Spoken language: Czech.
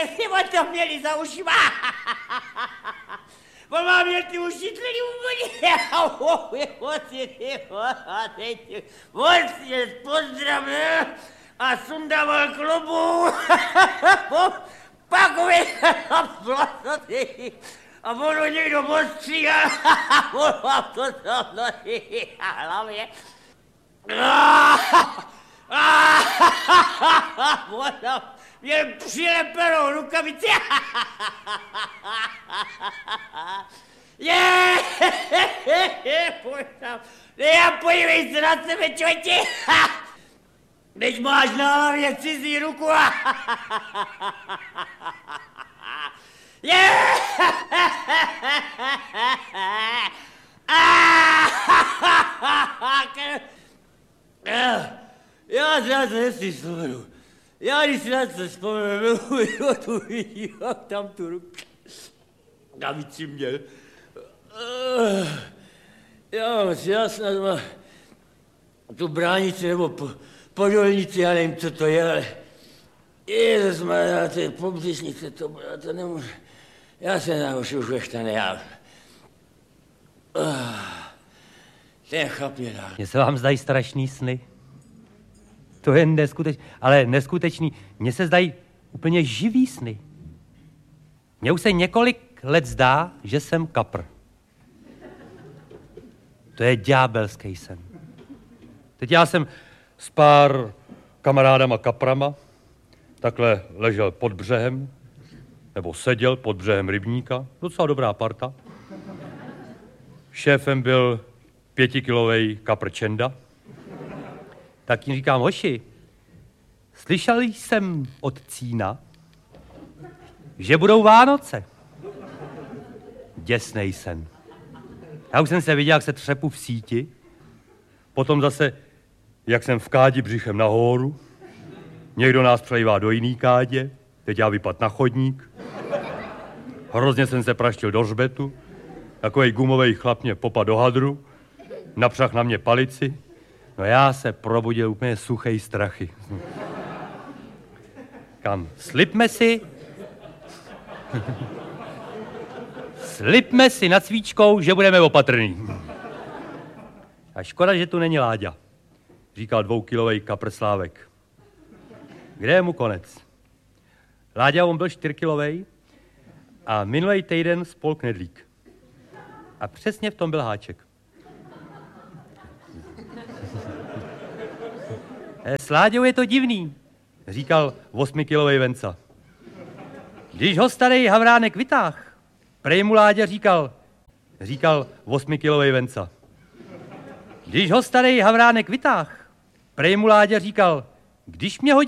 jestli on to měli za ušima. On má měl ty uši tlený úplně. On si pozdravil a sundával klobu. Pak a ono někdo postříhal. On mám to tam na hlavě. On tam měl přilepenou rukavici. Pojď tam. Podívej se na sebe, čoči. Než máš na hlavě cizí ruku. Já se na to nesmím vzpomenu. Já když si na to vzpomenu, tu vidím, tam tu ruku. Navíc měl. Já snad mám tu bránici nebo podolnici, já nevím, co to je, ale ježišmarja, to je pobřišnice, to nemůžu. Já se naučil už veštane, já. Ten chlap je dál. Mně se vám zdají strašný sny. To je neskutečný, ale neskutečný. Mně se zdají úplně živý sny. Mně už se několik let zdá, že jsem kapr. To je ďábelský sen. Teď já jsem s pár kamarádama kaprama takhle ležel pod břehem, nebo seděl pod břehem rybníka, docela dobrá parta. Šéfem byl 5kilovej kapr Čenda. Tak jim říkám, hoši, slyšel jsem od Cína, že budou Vánoce. Děsnej sen. Já už jsem se viděl, jak se třepu v síti, potom zase, jak jsem v kádi břichem nahoru, někdo nás přelejvá do jiný kádě, teď já vypad na chodník, hrozně jsem se praštil do hřbetu, takovej gumovej chlap mě popad do hadru, napřah na mě palici, no já se probudil úplně suchej strachy. Kam? Slipme si nad svíčkou, že budeme opatrní. A škoda, že tu není Láďa, říkal 2kilovej kapr Slávek. Kde je mu konec? Láďa, on byl 4kilovej a minulý týden spol Knedlík. A přesně v tom byl háček. S Láďou je to divný, říkal 8kilovej Venca. Když ho starý Havránek vytáh, prej mu Láďa říkal 8kilovej Venca. Když ho starý Havránek vytáh, prej mu Láďa říkal, když mě hodí